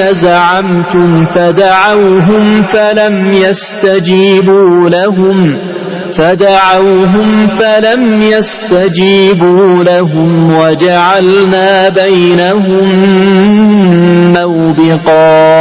الذين زعمتم فدعوهم فلم يستجيبوا لهم وجعلنا بينهم موبقا